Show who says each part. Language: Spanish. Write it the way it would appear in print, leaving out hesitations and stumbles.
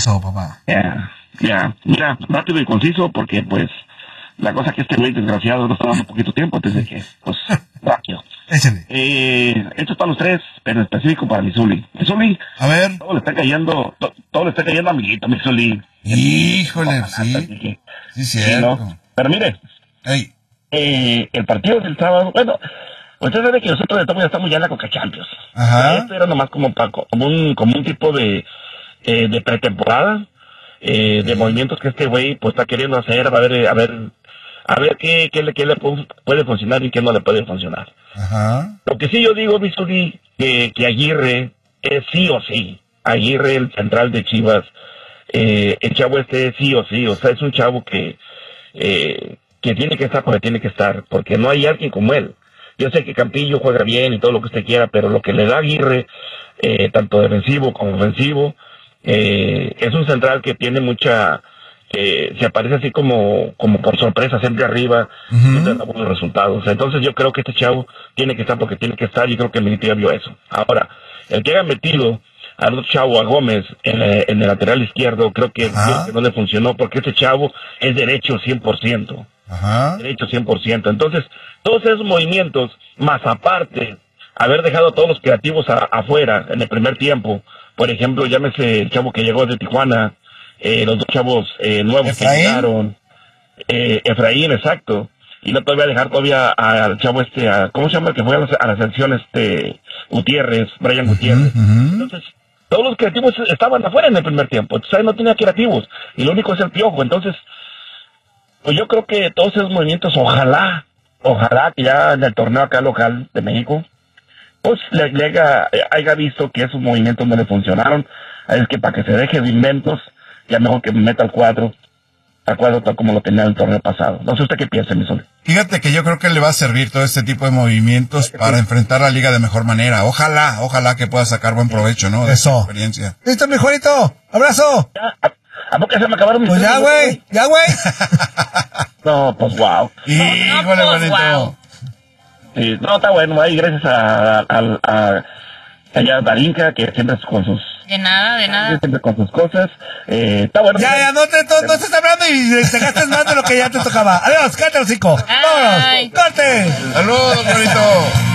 Speaker 1: Eso, papá.
Speaker 2: Mira, rápido y conciso, porque pues la cosa que este güey desgraciado no está dando poquito tiempo, entonces que, pues, rápido.
Speaker 1: Échale.
Speaker 2: Esto es para los tres, pero en específico para mi Zuli. Mi Zuli,
Speaker 1: A ver.
Speaker 2: todo le está cayendo amiguito, mi Zuli.
Speaker 1: Híjole, sí. Sí, cierto.
Speaker 2: ¿no? Pero mire,
Speaker 1: Ey.
Speaker 2: el partido del sábado, bueno, usted sabe que nosotros de todo ya estamos ya en la Coca Champions.
Speaker 1: Ajá.
Speaker 2: Esto era nomás como un tipo de pretemporada, de movimientos que este güey pues está queriendo hacer, a ver qué le puede funcionar y qué no le puede funcionar.
Speaker 1: Ajá.
Speaker 2: Lo que sí yo digo, Missouri, que Aguirre es sí o sí. Aguirre, el central de Chivas, el chavo este sí o sí, o sea, es un chavo que tiene que estar porque tiene que estar, porque no hay alguien como él. Yo sé que Campillo juega bien y todo lo que usted quiera, pero lo que le da Aguirre, tanto defensivo como ofensivo, es un central que tiene mucha, se aparece así como por sorpresa, siempre arriba, siempre da buenos resultados. Entonces yo creo que este chavo tiene que estar porque tiene que estar, y creo que Milito ya vio eso. Ahora, el que haya metido al otro chavo, a Gómez, en el lateral izquierdo, creo que no le funcionó, porque este chavo es derecho 100%.
Speaker 1: Ajá.
Speaker 2: Derecho 100%. Entonces, todos esos movimientos, más aparte, haber dejado a todos los creativos afuera en el primer tiempo, por ejemplo, llámese el chavo que llegó de Tijuana, los dos chavos nuevos
Speaker 1: Efraín.
Speaker 2: que llegaron, Efraín, exacto, y no todavía dejar todavía al chavo ¿cómo se llama el que fue a la selección, Gutiérrez, Brian Gutiérrez? Entonces, todos los creativos estaban afuera en el primer tiempo, entonces no tenía creativos, y lo único es el Piojo. Entonces, pues yo creo que todos esos movimientos, ojalá que ya en el torneo acá local de México, pues haya visto que esos movimientos no le funcionaron. Es que para que se deje de inventos, ya mejor que meta al cuadro tal como lo tenía en el torneo pasado. No sé usted qué piensa, mi Sol.
Speaker 1: Fíjate que yo creo que le va a servir todo este tipo de movimientos para enfrentar la liga de mejor manera. Ojalá que pueda sacar buen provecho, ¿no? De esa experiencia.
Speaker 3: ¡Listo, mi Juanito! ¡Abrazo!
Speaker 2: ¿A poco se me acabaron mis
Speaker 3: Pues ya, güey.
Speaker 2: No, pues wow.
Speaker 1: Híjole, bonito.
Speaker 2: Sí, no, está bueno, ahí gracias a allá Darinka, que siempre con sus...
Speaker 4: De nada.
Speaker 2: Siempre con sus cosas. Está bueno.
Speaker 3: Ya, no estés hablando y te gastes más de lo que ya te tocaba. Adiós, cállate, hocico. ¡Vámonos! ¡Corte!
Speaker 1: ¡Saludos, bonito!